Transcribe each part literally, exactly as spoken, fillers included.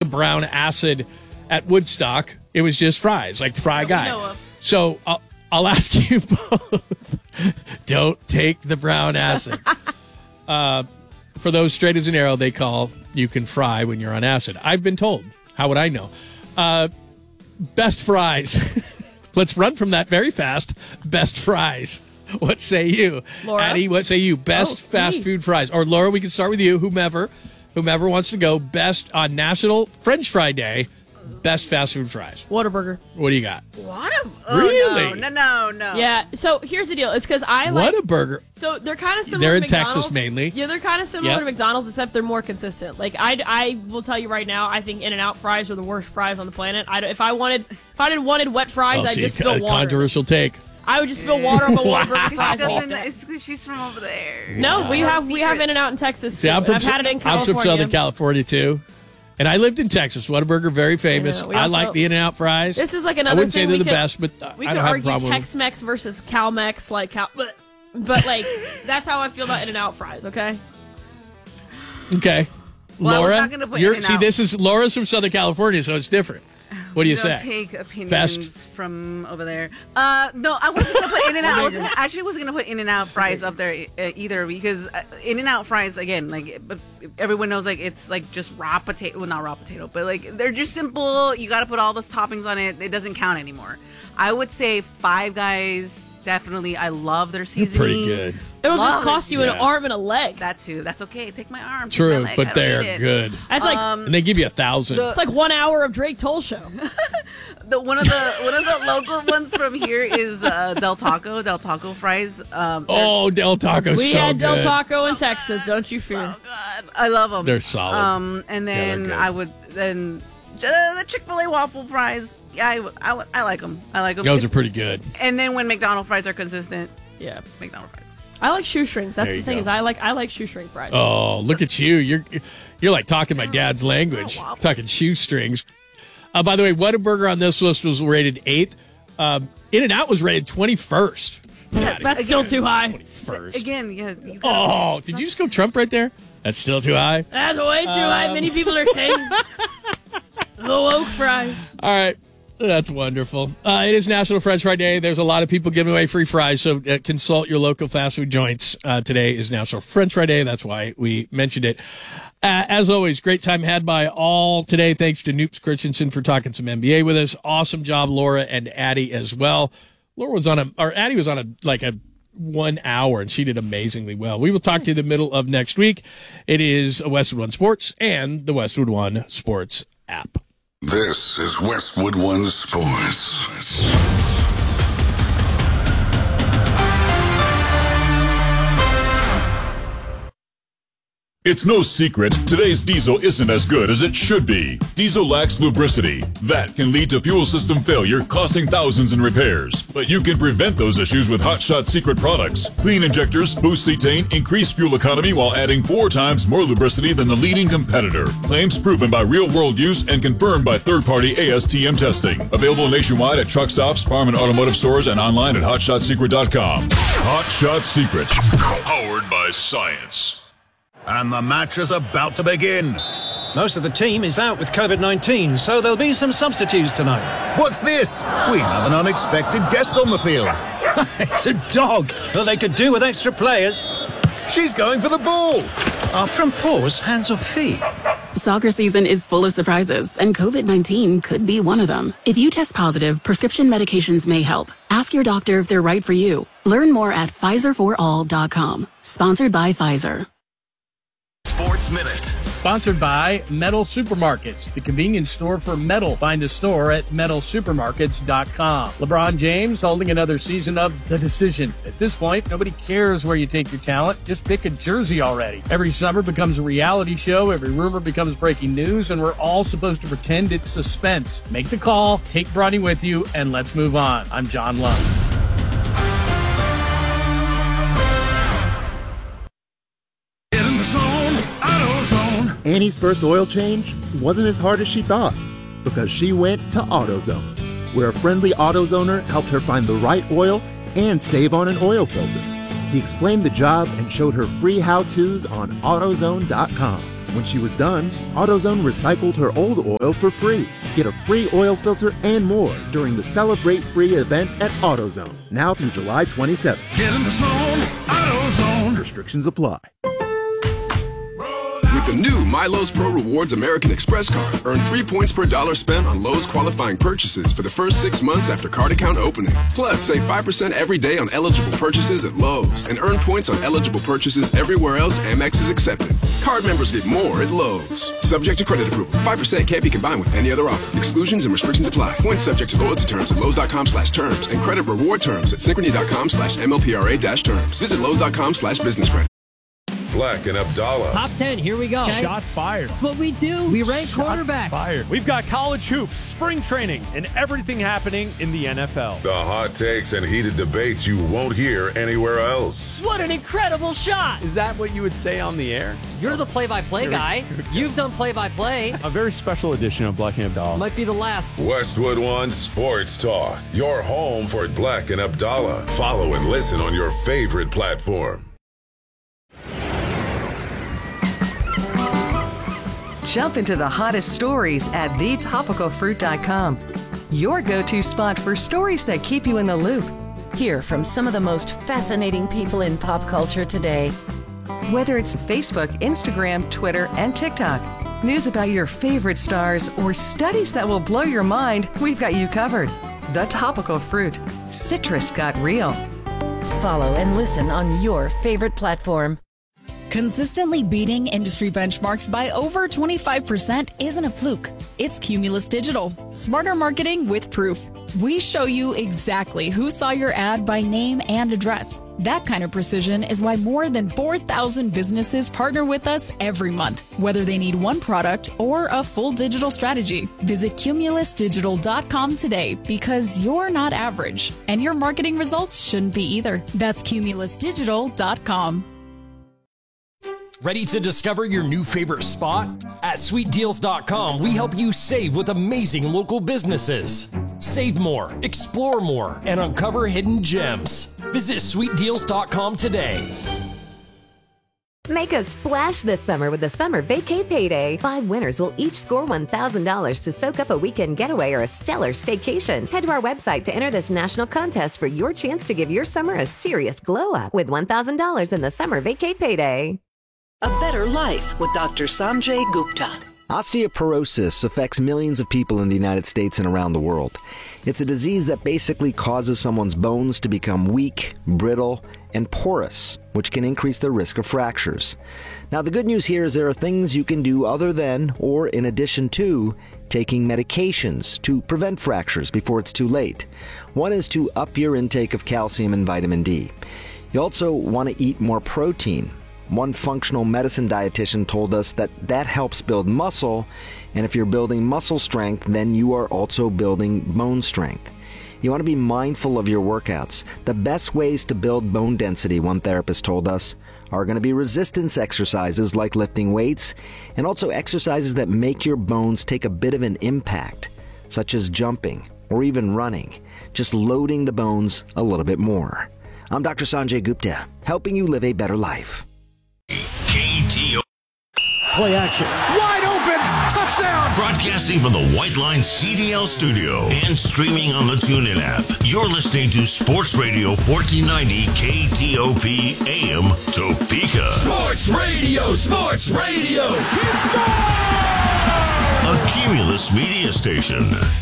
brown acid at Woodstock. It was just fries, like Fry Guy. So I'll, I'll ask you both, don't take the brown acid. uh, for those straight as an arrow, they call you can fry when you're on acid. I've been told. How would I know? Uh, best fries. Let's run from that very fast. Best fries. What say you? Laura? Addie, what say you? Best oh, fast me. food fries. Or Laura, we can start with you, whomever. Whomever wants to go. Best on National French Fry Day. Best fast food fries. Whataburger. What do you got? What a oh, really? No, no, no, no. Yeah. So here's the deal. It's because I like Whataburger. So they're kind of similar. They're to in McDonald's. Texas mainly. Yeah, they're kind of similar Yep. to McDonald's, except they're more consistent. Like I, I will tell you right now, I think In-N-Out fries are the worst fries on the planet. I, if I wanted, if I didn't wanted wet fries, Oh, I'd see, just a, spill a water. controversial take. I would just spill water on my Wow. Whataburger She fries. doesn't. all day. It's 'cause she's from over there. No, we No have we have secrets. In-N-Out in Texas. See, Too. I'm from, I've had it in I'm California. from Southern California, too. And I lived in Texas. Whataburger, very famous. Yeah, we I also- like the In-N-Out fries. This is like I another wouldn't say thing they're we the could- best, but We I could don't have a argue problem. Tex-Mex versus Cal-Mex, like Cal, but, but like that's how I feel about In-N-Out fries. Okay. Okay. Well, I was Laura, not gonna put you're, In-N-Out. see, this is Laura's from Southern California, so it's different. What do you Don't say? take opinions Best. from over there. Uh, no, I wasn't gonna put In-N-Out. I was gonna, actually wasn't gonna put In-N-Out fries up there uh, either because uh, In-N-Out fries again, like but everyone knows, like it's like just raw potato. Well, not raw potato, but like they're just simple. You got to put all those toppings on it. It doesn't count anymore. I would say Five Guys. Definitely, I love their seasoning. Pretty good. It'll Love just cost it. you an Yeah. arm and a leg. That too. That's okay. Take my arm. take True, my leg. I but don't they're need it. good. That's like Um, And they give you a thousand. the- it's like one hour of Drake Toll show. The, one of the one of the local ones from here is uh, Del Taco. Del Taco fries. Um, they're oh, Del Taco's We so had good. Del Taco in Texas. Don't you fear? good. I love them. They're solid. Um, and Yeah, they're then good. I would then uh, the Chick-fil-A waffle fries. Yeah, I, would- I, would- I like them. I like them. Those are pretty good. And then when McDonald's fries are consistent, Yeah. McDonald's fries. I like shoestrings. That's There the you thing go. is I like I like shoestring fries. Oh, look at you. You're you're like talking my dad's language. waffles. Talking shoestrings. Uh, by the way, Whataburger on this list was rated eighth. Um, In-N-Out was rated twenty-first. That- that's still too high. twenty-first. Again, yeah. You Oh, did you just go Trump right there? That's still too high. That's way too high. Many people are saying the woke fries. All right. That's wonderful. Uh, it is National French Fry Day. There's a lot of people giving away free fries, so uh, consult your local fast food joints. Uh, today is National French Fry Day. That's why we mentioned it. Uh, as always, great time had by all today. Thanks to Noops Christensen for talking some N B A with us. Awesome job, Laura and Addie as well. Laura was on a, or Addie was on a, like a one hour, and she did amazingly well. We will talk to you the middle of next week. It is Westwood One Sports and the Westwood One Sports app. This is Westwood One Sports. It's no secret, today's diesel isn't as good as it should be. Diesel lacks lubricity. That can lead to fuel system failure, costing thousands in repairs. But you can prevent those issues with Hot Shot Secret products. Clean injectors, boost cetane, increase fuel economy while adding four times more lubricity than the leading competitor. Claims proven by real-world use and confirmed by third-party A S T M testing. Available nationwide at truck stops, farm and automotive stores, and online at hot shot secret dot com. Hot Shot Secret. Powered by science. And the match is about to begin. Most of the team is out with COVID nineteen, so there'll be some substitutes tonight. What's this? We have an unexpected guest on the field. It's a dog. Well, they could do with extra players. She's going for the ball. Are from paws, hands or feet? Soccer season is full of surprises, and COVID nineteen could be one of them. If you test positive, prescription medications may help. Ask your doctor if they're right for you. Learn more at Pfizer for all dot com. Sponsored by Pfizer. Sports Minute. Sponsored by Metal Supermarkets, the convenience store for metal. Find a store at metal supermarkets dot com. LeBron James holding another season of The Decision. At this point, nobody cares where you take your talent. Just pick a jersey already. Every summer becomes a reality show. Every rumor becomes breaking news, and we're all supposed to pretend it's suspense. Make the call, take Bronny with you, and let's move on. I'm John Lund. Annie's first oil change wasn't as hard as she thought because she went to AutoZone, where a friendly AutoZoner helped her find the right oil and save on an oil filter. He explained the job and showed her free how-tos on AutoZone dot com. When she was done, AutoZone recycled her old oil for free. Get a free oil filter and more during the Celebrate Free event at AutoZone, now through July twenty-seventh. Get in the zone, AutoZone. Restrictions apply. With the new MyLowe's Pro Rewards American Express card, earn three points per dollar spent on Lowe's qualifying purchases for the first six months after card account opening. Plus, save five percent every day on eligible purchases at Lowe's and earn points on eligible purchases everywhere else Amex is accepted. Card members get more at Lowe's. Subject to credit approval. five percent can't be combined with any other offer. Exclusions and restrictions apply. Points subject to loyalty terms at Lowe's.com slash terms and credit reward terms at Synchrony.com slash MLPRA dash terms. Visit Lowe's.com slash business credit. Black and Abdallah. Top ten, here we go. Okay. Shots fired. That's what we do. We rank Shots quarterbacks. Fired. We've got college hoops, spring training, and everything happening in the N F L. The hot takes and heated debates you won't hear anywhere else. What an incredible shot. Is that what you would say on the air? You're the play-by-play guy. You've done play-by-play. A very special edition of Black and Abdallah. Might be the last. Westwood One Sports Talk. Your home for Black and Abdallah. Follow and listen on your favorite platform. Jump into the hottest stories at the topical fruit dot com. Your go-to spot for stories that keep you in the loop. Hear from some of the most fascinating people in pop culture today. Whether it's Facebook, Instagram, Twitter, and TikTok, news about your favorite stars, or studies that will blow your mind, we've got you covered. The Topical Fruit. Citrus got real. Follow and listen on your favorite platform. Consistently beating industry benchmarks by over twenty-five percent isn't a fluke. It's Cumulus Digital. Smarter marketing with proof. We show you exactly who saw your ad by name and address. That kind of precision is why more than four thousand businesses partner with us every month, whether they need one product or a full digital strategy. Visit cumulus digital dot com today because you're not average, and your marketing results shouldn't be either. That's cumulus digital dot com. Ready to discover your new favorite spot? At sweet deals dot com, we help you save with amazing local businesses. Save more, explore more, and uncover hidden gems. Visit sweet deals dot com today. Make a splash this summer with the Summer Vacay Payday. Five winners will each score one thousand dollars to soak up a weekend getaway or a stellar staycation. Head to our website to enter this national contest for your chance to give your summer a serious glow up with one thousand dollars in the Summer Vacay Payday. A better life with Doctor Sanjay Gupta. Osteoporosis affects millions of people in the United States and around the world. It's a disease that basically causes someone's bones to become weak, brittle, and porous, which can increase the risk of fractures. Now, the good news here is there are things you can do other than, or in addition to, taking medications to prevent fractures before it's too late. One is to up your intake of calcium and vitamin D. You also want to eat more protein. One functional medicine dietitian told us that that helps build muscle, and if you're building muscle strength, then you are also building bone strength. You want to be mindful of your workouts. The best ways to build bone density, one therapist told us, are going to be resistance exercises like lifting weights, and also exercises that make your bones take a bit of an impact, such as jumping or even running, just loading the bones a little bit more. I'm Doctor Sanjay Gupta, helping you live a better life. K T O. Play action. Wide open. Touchdown. Broadcasting from the White Line C D L studio and streaming on the TuneIn app. You're listening to Sports Radio fourteen ninety K T O P A M Topeka. Sports Radio, Sports Radio. He scores! A Cumulus media station.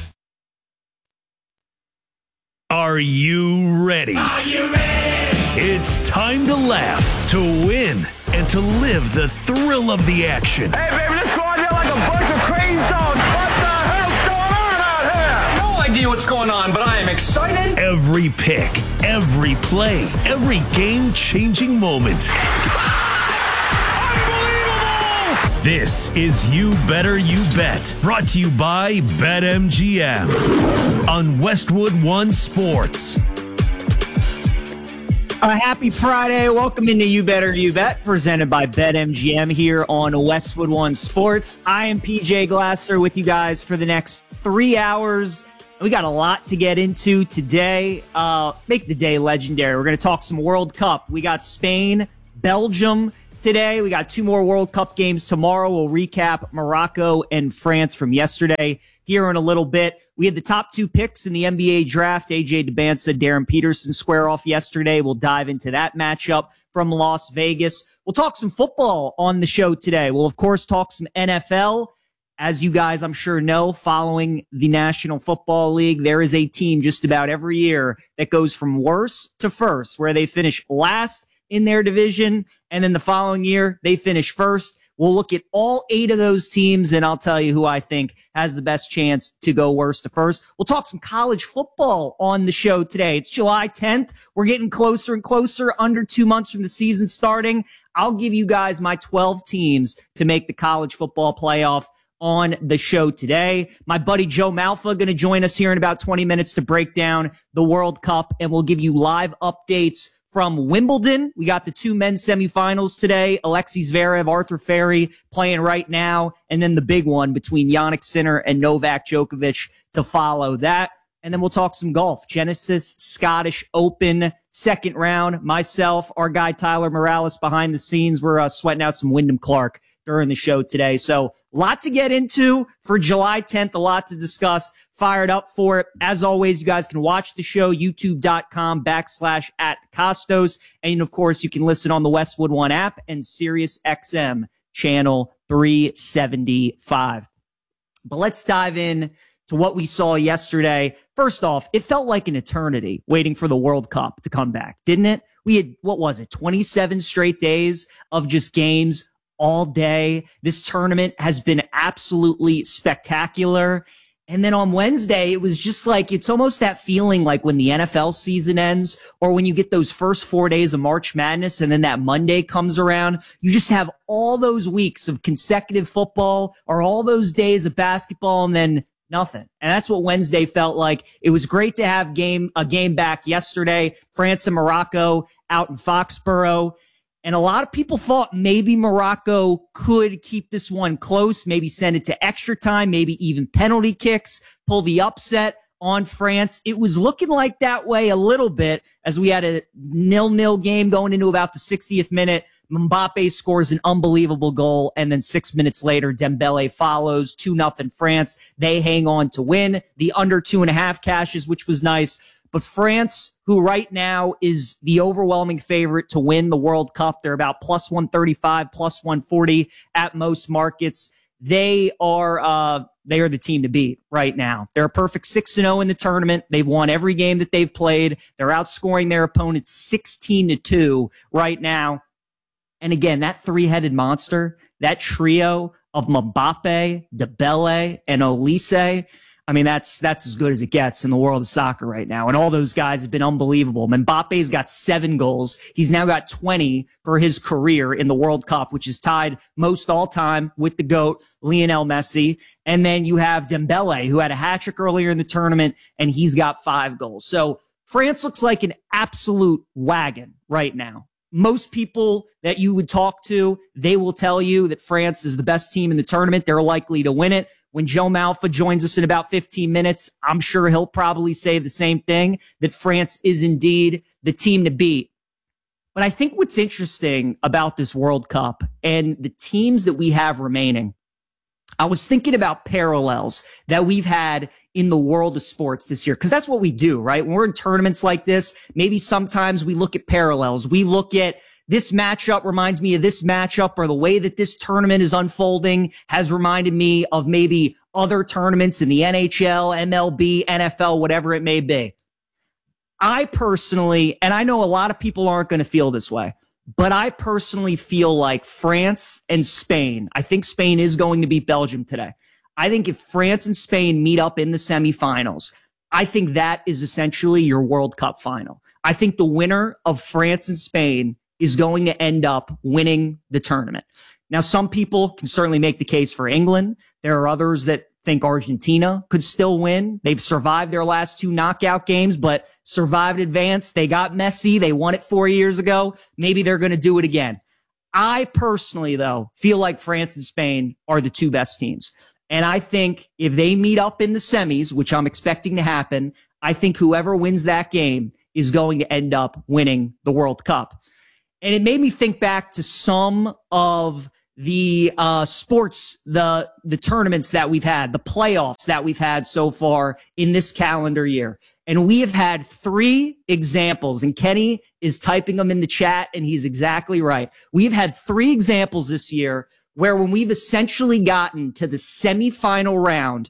Are you ready? Are you ready? It's time to laugh, to win, and to live the thrill of the action. Hey, baby, let's go out there like a bunch of crazy dogs. What the hell's going on out here? No idea what's going on, but I am excited. Every pick, every play, every game-changing moment. Unbelievable! This is You Better You Bet, brought to you by BetMGM on Westwood One Sports. A happy Friday. Welcome into You Better You Bet, presented by BetMGM here on Westwood One Sports. I am P J Glasser with you guys for the next three hours. We got a lot to get into today. Uh, make the day legendary. We're going to talk some World Cup. We got Spain, Belgium today. We got two more World Cup games tomorrow. We'll recap Morocco and France from yesterday here in a little bit. We had the top two picks in the N B A draft. A J Debnza, Darren Peterson square off yesterday. We'll dive into that matchup from Las Vegas. We'll talk some football on the show today. We'll, of course, talk some N F L. As you guys, I'm sure, know, following the National Football League, there is a team just about every year that goes from worst to first, where they finish last in their division, and then the following year, they finish first. We'll look at all eight of those teams, and I'll tell you who I think has the best chance to go worst to first. We'll talk some college football on the show today. It's July tenth. We're getting closer and closer, under two months from the season starting. I'll give you guys my twelve teams to make the college football playoff on the show today. My buddy Joe Malfa going to join us here in about twenty minutes to break down the World Cup, and we'll give you live updates from Wimbledon. We got the two men's semifinals today. Alexei Zverev, Arthur Ferry playing right now, and then the big one between Jannik Sinner and Novak Djokovic to follow that. And then we'll talk some golf. Genesis Scottish Open second round. Myself, our guy Tyler Morales behind the scenes. We're uh, sweating out some Wyndham Clark during the show today. So a lot to get into for July tenth, a lot to discuss. Fired up for it. As always, you guys can watch the show, youtube.com backslash at Costos. And of course, you can listen on the Westwood One app and Sirius X M channel three seventy-five. But let's dive in to what we saw yesterday. First off, it felt like an eternity waiting for the World Cup to come back, didn't it? We had, what was it, twenty-seven straight days of just games all day. This tournament has been absolutely spectacular. And then on Wednesday, it was just like, it's almost that feeling like when the N F L season ends, or when you get those first four days of March Madness and then that Monday comes around, you just have all those weeks of consecutive football or all those days of basketball and then nothing. And that's what Wednesday felt like. It was great to have game a game back yesterday. France and Morocco out in Foxborough. And a lot of people thought maybe Morocco could keep this one close, maybe send it to extra time, maybe even penalty kicks, pull the upset on France. It was looking like that way a little bit as we had a nil-nil game going into about the sixtieth minute. Mbappe scores an unbelievable goal, and then six minutes later, Dembele follows two nothing France. They hang on to win. The under two and a half cashes, which was nice. But France, who right now is the overwhelming favorite to win the World Cup, they're about plus one thirty-five, plus one forty at most markets. They are uh, they are the team to beat right now. They're a perfect six and oh in the tournament. They've won every game that they've played. They're outscoring their opponents sixteen to two right now. And again, that three-headed monster, that trio of Mbappe, Dembele, and Olise, I mean, that's that's as good as it gets in the world of soccer right now. And all those guys have been unbelievable. Mbappe's got seven goals. He's now got twenty for his career in the World Cup, which is tied most all time with the GOAT, Lionel Messi. And then you have Dembele, who had a hat trick earlier in the tournament, and he's got five goals. So France looks like an absolute wagon right now. Most people that you would talk to, they will tell you that France is the best team in the tournament. They're likely to win it. When Joe Malfa joins us in about fifteen minutes, I'm sure he'll probably say the same thing, that France is indeed the team to beat. But I think what's interesting about this World Cup and the teams that we have remaining, I was thinking about parallels that we've had in the world of sports this year, because that's what we do, right? When we're in tournaments like this, maybe sometimes we look at parallels. We look at this matchup reminds me of this matchup, or the way that this tournament is unfolding has reminded me of maybe other tournaments in the N H L, M L B, N F L, whatever it may be. I personally, and I know a lot of people aren't going to feel this way, but I personally feel like France and Spain, I think Spain is going to beat Belgium today. I think if France and Spain meet up in the semifinals, I think that is essentially your World Cup final. I think the winner of France and Spain is going to end up winning the tournament. Now, some people can certainly make the case for England. There are others that think Argentina could still win. They've survived their last two knockout games, but survived advance. They got Messi. They won it four years ago. Maybe they're going to do it again. I personally, though, feel like France and Spain are the two best teams. And I think if they meet up in the semis, which I'm expecting to happen, I think whoever wins that game is going to end up winning the World Cup. And it made me think back to some of the uh, sports, the the tournaments that we've had, the playoffs that we've had so far in this calendar year. And we have had three examples, and Kenny is typing them in the chat, and he's exactly right. We've had three examples this year where when we've essentially gotten to the semifinal round,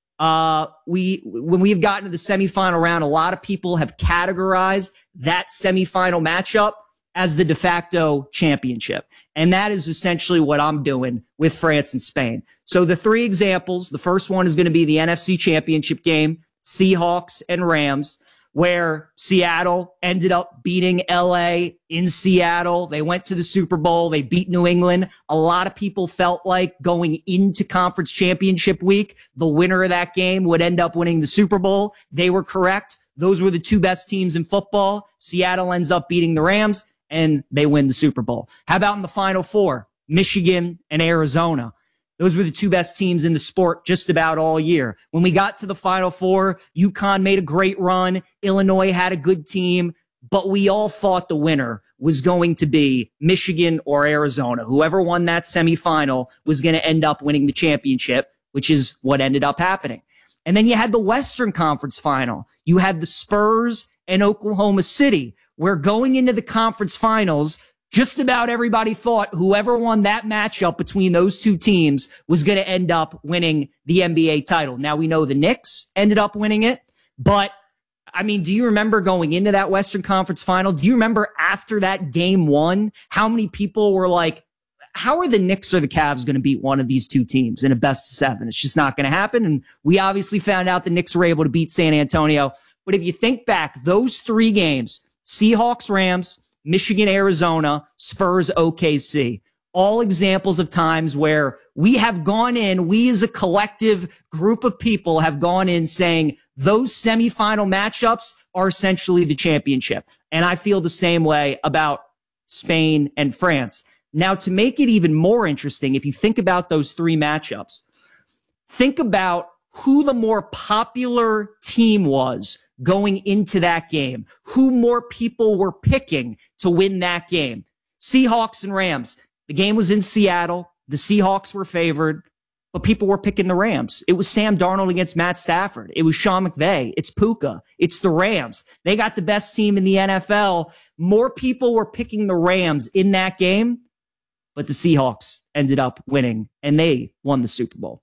uh, we when we've gotten to the semifinal round, a lot of people have categorized that semifinal matchup as the de facto championship. And that is essentially what I'm doing with France and Spain. So the three examples, the first one is going to be the N F C Championship game, Seahawks and Rams, where Seattle ended up beating L A in Seattle. They went to the Super Bowl. They beat New England. A lot of people felt like going into conference championship week, the winner of that game would end up winning the Super Bowl. They were correct. Those were the two best teams in football. Seattle ends up beating the Rams, and they win the Super Bowl. How about in the Final Four? Michigan and Arizona. Those were the two best teams in the sport just about all year. When we got to the Final Four, UConn made a great run. Illinois had a good team, but we all thought the winner was going to be Michigan or Arizona. Whoever won that semifinal was going to end up winning the championship, which is what ended up happening. And then you had the Western Conference Final. You had the Spurs and Oklahoma City, where going into the conference finals, just about everybody thought whoever won that matchup between those two teams was going to end up winning the N B A title. Now, we know the Knicks ended up winning it, but I mean, do you remember going into that Western Conference Final? Do you remember after that game one, how many people were like, how are the Knicks or the Cavs going to beat one of these two teams in a best of seven? It's just not going to happen. And we obviously found out the Knicks were able to beat San Antonio. But if you think back, those three games, Seahawks, Rams, Michigan, Arizona, Spurs, O K C, all examples of times where we have gone in, we as a collective group of people have gone in saying those semifinal matchups are essentially the championship. And I feel the same way about Spain and France. Now, to make it even more interesting, if you think about those three matchups, think about who the more popular team was going into that game, who more people were picking to win that game. Seahawks and Rams. The game was in Seattle. The Seahawks were favored, but people were picking the Rams. It was Sam Darnold against Matt Stafford. It was Sean McVay. It's Puka. It's the Rams. They got the best team in the N F L. More people were picking the Rams in that game, but the Seahawks ended up winning, and they won the Super Bowl.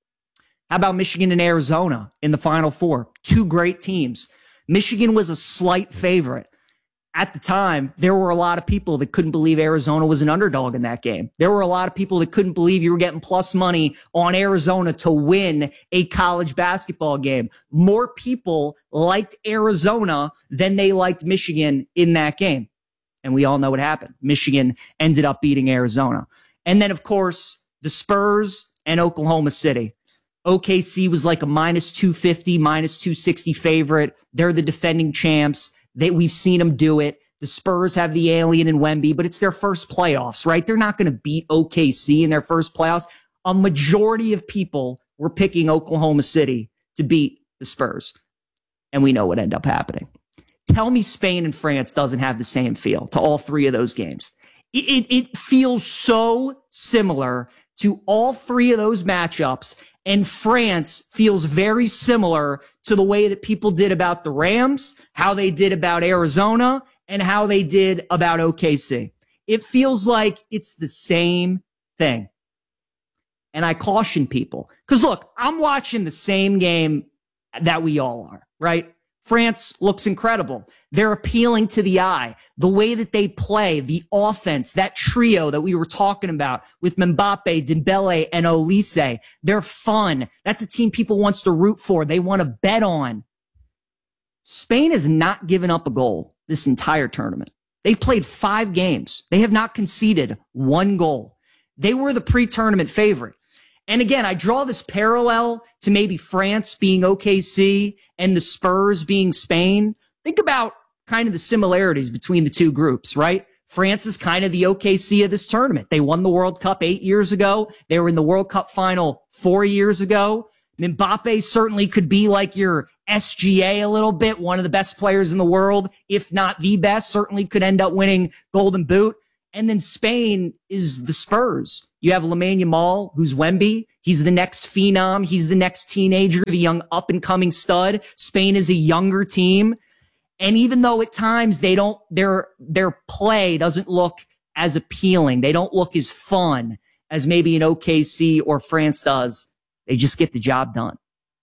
How about Michigan and Arizona in the Final Four? Two great teams. Michigan was a slight favorite. At the time, there were a lot of people that couldn't believe Arizona was an underdog in that game. There were a lot of people that couldn't believe you were getting plus money on Arizona to win a college basketball game. More people liked Arizona than they liked Michigan in that game. And we all know what happened. Michigan ended up beating Arizona. And then, of course, the Spurs and Oklahoma City. O K C was like a minus two fifty, minus two sixty favorite. They're the defending champs. They, we've seen them do it. The Spurs have the alien in Wemby, but it's their first playoffs, right? They're not going to beat O K C in their first playoffs. A majority of people were picking Oklahoma City to beat the Spurs. And we know what ended up happening. Tell me Spain and France doesn't have the same feel to all three of those games. It, it, it feels so similar to all three of those matchups. And France feels very similar to the way that people did about the Rams, how they did about Arizona, and how they did about O K C. It feels like it's the same thing. And I caution people, because look, I'm watching the same game that we all are, right? France looks incredible. They're appealing to the eye. The way that they play, the offense, that trio that we were talking about with Mbappe, Dembele, and Olise, they're fun. That's a team people wants to root for. They want to bet on. Spain has not given up a goal this entire tournament. They've played five games. They have not conceded one goal. They were the pre-tournament favorite. And again, I draw this parallel to maybe France being O K C and the Spurs being Spain. Think about kind of the similarities between the two groups, right? France is kind of the O K C of this tournament. They won the World Cup eight years ago. They were in the World Cup final four years ago. Mbappe certainly could be like your S G A a little bit, one of the best players in the world, if not the best, certainly could end up winning Golden Boot. And then Spain is the Spurs. You have Lamine Yamal, who's Wemby. He's the next phenom. He's the next teenager, the young up-and-coming stud. Spain is a younger team. And even though at times they don't, their, their play doesn't look as appealing, they don't look as fun as maybe an O K C or France does, they just get the job done.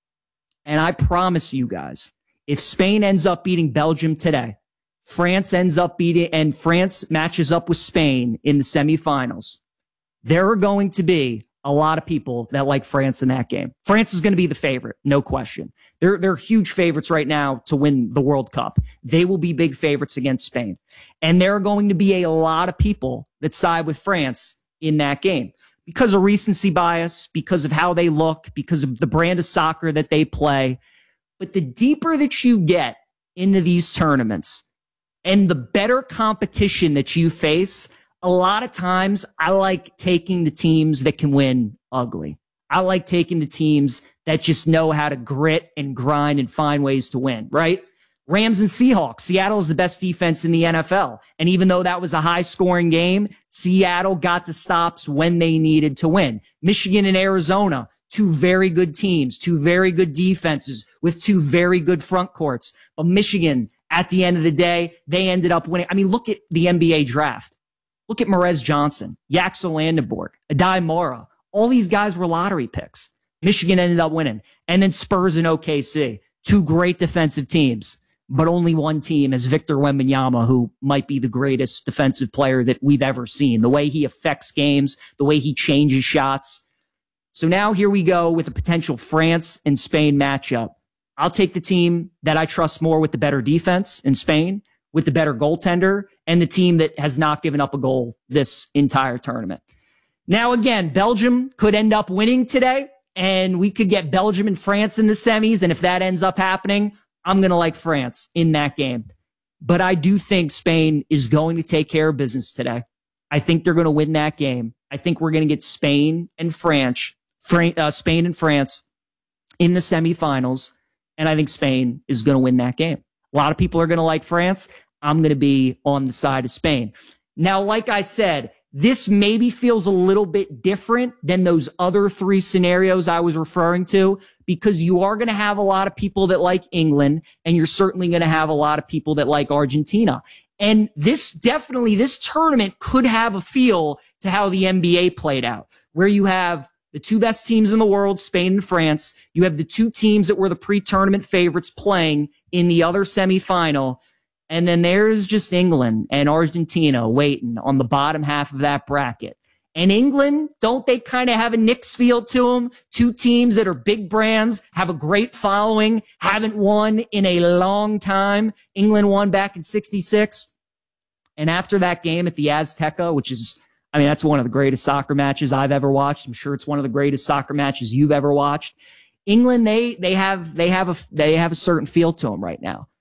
And I promise you guys, if Spain ends up beating Belgium today, France ends up beating, and France matches up with Spain in the semifinals, there are going to be a lot of people that like France in that game. France is going to be the favorite, no question. They're, they're huge favorites right now to win the World Cup. They will be big favorites against Spain. And there are going to be a lot of people that side with France in that game because of recency bias, because of how they look, because of the brand of soccer that they play. But the deeper that you get into these tournaments and the better competition that you face, a lot of times I like taking the teams that can win ugly. I like taking the teams that just know how to grit and grind and find ways to win, right? Rams and Seahawks. Seattle is the best defense in the N F L. And even though that was a high scoring game, Seattle got the stops when they needed to win. Michigan and Arizona, two very good teams, two very good defenses with two very good front courts. But Michigan, at the end of the day, they ended up winning. I mean, look at the N B A draft. Look at Merez Johnson, Yaxel Landenborg, Adai Mora. All these guys were lottery picks. Michigan ended up winning. And then Spurs and O K C, two great defensive teams, but only one team is Victor Wembanyama, who might be the greatest defensive player that we've ever seen. The way he affects games, the way he changes shots. So now here we go with a potential France and Spain matchup. I'll take the team that I trust more with the better defense in Spain, with the better goaltender, and the team that has not given up a goal this entire tournament. Now, again, Belgium could end up winning today, and we could get Belgium and France in the semis, and if that ends up happening, I'm going to like France in that game. But I do think Spain is going to take care of business today. I think they're going to win that game. I think we're going to get Spain and France, uh, Spain and France in the semifinals, and I think Spain is going to win that game. A lot of people are going to like France. I'm going to be on the side of Spain. Now, like I said, this maybe feels a little bit different than those other three scenarios I was referring to, because you are going to have a lot of people that like England, and you're certainly going to have a lot of people that like Argentina. And this definitely, this tournament could have a feel to how the N B A played out, where you have the two best teams in the world, Spain and France. You have the two teams that were the pre-tournament favorites playing in the other semifinal. And then there's just England and Argentina waiting on the bottom half of that bracket. And England, don't they kind of have a Knicks feel to them? Two teams that are big brands, have a great following, haven't won in a long time. England won back in sixty-six. And after that game at the Azteca, which is, I mean, that's one of the greatest soccer matches I've ever watched. I'm sure it's one of the greatest soccer matches you've ever watched. England, they, they have, they have a, they have a certain feel to them right now.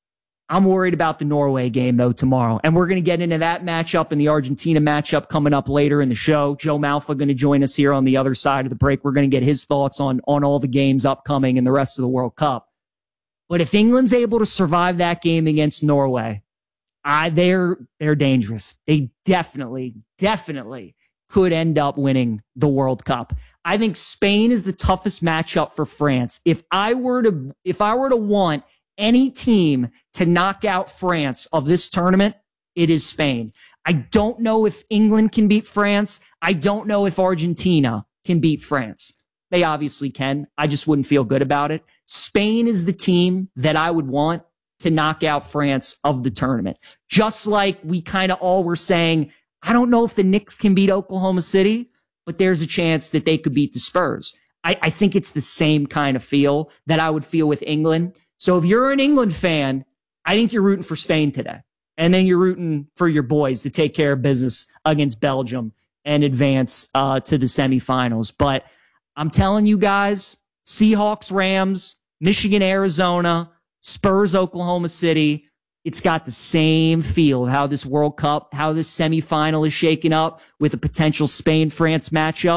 I'm worried about the Norway game, though, tomorrow. And we're going to get into that matchup and the Argentina matchup coming up later in the show. Joe Malfa going to join us here on the other side of the break. We're going to get his thoughts on, on all the games upcoming and the rest of the World Cup. But if England's able to survive that game against Norway, I, they're, they're dangerous. They definitely, definitely could end up winning the World Cup. I think Spain is the toughest matchup for France. If I were to, if I were to want any team to knock out France of this tournament, it is Spain. I don't know if England can beat France. I don't know if Argentina can beat France. They obviously can. I just wouldn't feel good about it. Spain is the team that I would want to knock out France of the tournament. Just like we kind of all were saying, I don't know if the Knicks can beat Oklahoma City, but there's a chance that they could beat the Spurs. I, I think it's the same kind of feel that I would feel with England. So if you're an England fan, I think you're rooting for Spain today. And then you're rooting for your boys to take care of business against Belgium and advance uh, to the semifinals. But I'm telling you guys, Seahawks, Rams, Michigan, Arizona, Spurs, Oklahoma City, it's got the same feel of how this World Cup, how this semifinal is shaking up with a potential Spain-France matchup.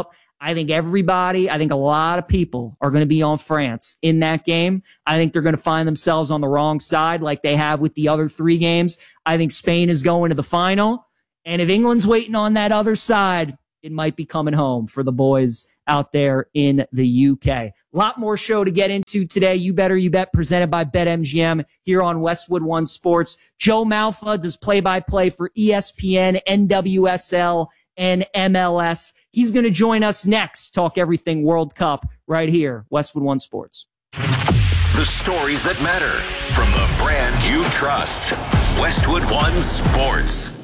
I think everybody, I think a lot of people are going to be on France in that game. I think they're going to find themselves on the wrong side like they have with the other three games. I think Spain is going to the final. And if England's waiting on that other side, it might be coming home for the boys out there in the U K. A lot more show to get into today. You Better You Bet, presented by BetMGM here on Westwood One Sports. Joe Malfa does play-by-play for E S P N, N W S L, and M L S. He's going to join us next, talk everything World Cup right here, Westwood One Sports. The stories that matter from the brand you trust. Westwood One Sports.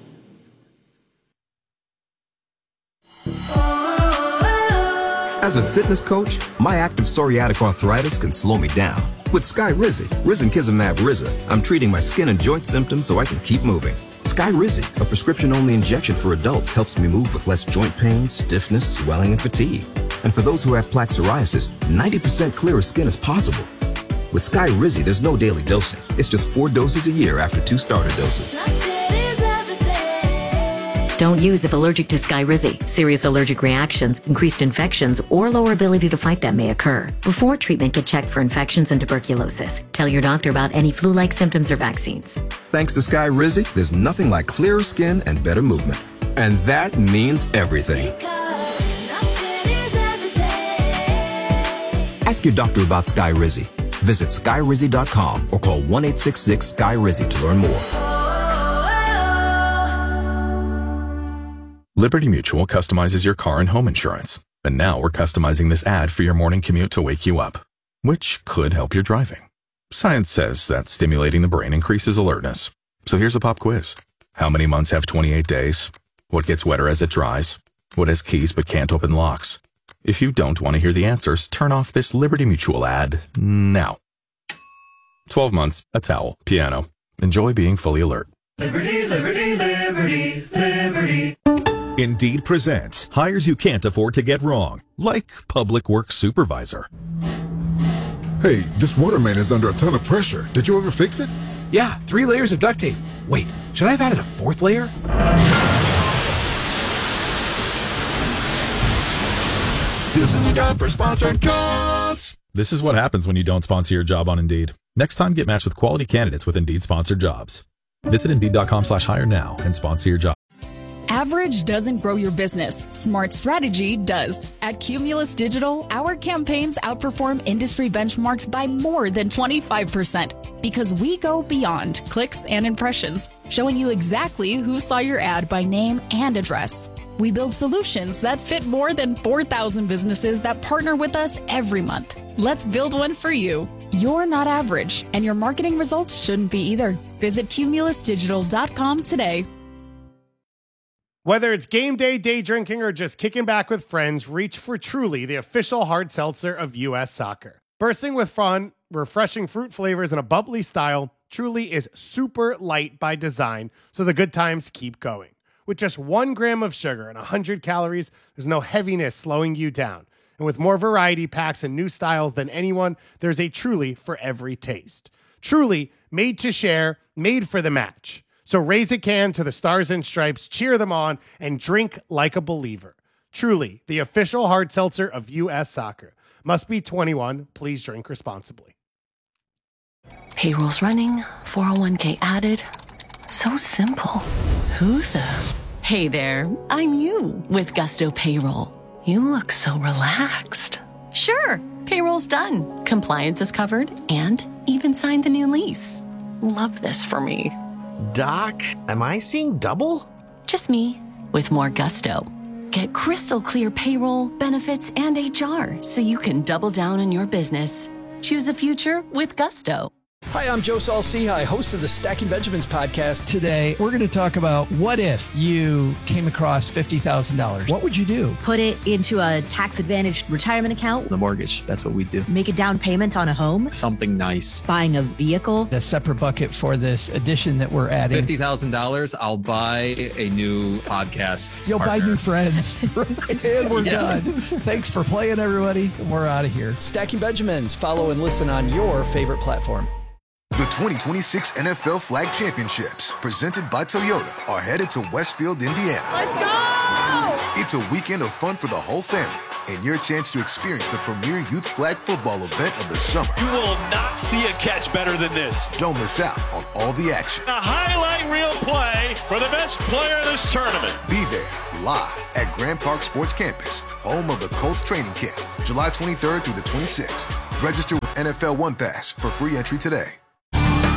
As a fitness coach, my active psoriatic arthritis can slow me down. With Skyrizi, Risankizumab Riza, I'm treating my skin and joint symptoms so I can keep moving. Skyrizi, a prescription-only injection for adults, helps me move with less joint pain, stiffness, swelling, and fatigue. And for those who have plaque psoriasis, ninety percent clearer skin is possible. With Skyrizi, there's no daily dosing. It's just four doses a year after two starter doses. Don't use if allergic to Skyrizi. Serious allergic reactions, increased infections, or lower ability to fight them may occur. Before treatment, get checked for infections and tuberculosis. Tell your doctor about any flu-like symptoms or vaccines. Thanks to Skyrizi, there's nothing like clearer skin and better movement. And that means everything. Ask your doctor about Skyrizi. Visit Skyrizi dot com or call one eight six six Sky Rizi to learn more. Liberty Mutual customizes your car and home insurance. And now we're customizing this ad for your morning commute to wake you up, which could help your driving. Science says that stimulating the brain increases alertness. So here's a pop quiz. How many months have twenty-eight days? What gets wetter as it dries? What has keys but can't open locks? If you don't want to hear the answers, turn off this Liberty Mutual ad now. twelve months, a towel, piano. Enjoy being fully alert. Liberty, liberty, liberty, liberty. Indeed presents hires you can't afford to get wrong, like public works supervisor. Hey, this water main is under a ton of pressure. Did you ever fix it? Yeah, three layers of duct tape. Wait, should I have added a fourth layer? This is a job for sponsored jobs. This is what happens when you don't sponsor your job on Indeed. Next time, get matched with quality candidates with Indeed sponsored jobs. Visit Indeed.com slash hire now and sponsor your job. Average doesn't grow your business. Smart strategy does. At Cumulus Digital, our campaigns outperform industry benchmarks by more than twenty-five percent because we go beyond clicks and impressions, showing you exactly who saw your ad by name and address. We build solutions that fit more than four thousand businesses that partner with us every month. Let's build one for you. You're not average, and your marketing results shouldn't be either. Visit cumulus digital dot com today. Whether it's game day, day drinking, or just kicking back with friends, reach for Truly, the official hard seltzer of U S Soccer. Bursting with fun, refreshing fruit flavors, and a bubbly style, Truly is super light by design, so the good times keep going. With just one gram of sugar and one hundred calories, there's no heaviness slowing you down. And with more variety packs and new styles than anyone, there's a Truly for every taste. Truly, made to share, made for the match. So raise a can to the Stars and Stripes, cheer them on, and drink like a believer. Truly, the official hard seltzer of U S Soccer. Must be twenty-one. Please drink responsibly. Payroll's running, four oh one k added. So simple. Who the? Hey there, I'm you with Gusto Payroll. You look so relaxed. Sure, payroll's done. Compliance is covered and even signed the new lease. Love this for me. Doc, am I seeing double? Just me, with more gusto. Get crystal clear payroll, benefits, and H R so you can double down on your business. Choose a future with Gusto. Hi, I'm Joe Saul-Sehy, host of the Stacking Benjamins podcast. Today, we're going to talk about what if you came across fifty thousand dollars? What would you do? Put it into a tax-advantaged retirement account. The mortgage, that's what we do. Make a down payment on a home. Something nice. Buying a vehicle. A separate bucket for this addition that we're adding. fifty thousand dollars, I'll buy a new podcast You'll partner. buy new friends. And we're yeah. done. Thanks for playing, everybody. We're out of here. Stacking Benjamins. Follow and listen on your favorite platform. The twenty twenty-six N F L Flag Championships, presented by Toyota, are headed to Westfield, Indiana. Let's go! It's a weekend of fun for the whole family and your chance to experience the premier youth flag football event of the summer. You will not see a catch better than this. Don't miss out on all the action. A highlight reel play for the best player of this tournament. Be there live at Grand Park Sports Campus, home of the Colts training camp, July twenty-third through the twenty-sixth. Register with N F L One Pass for free entry today.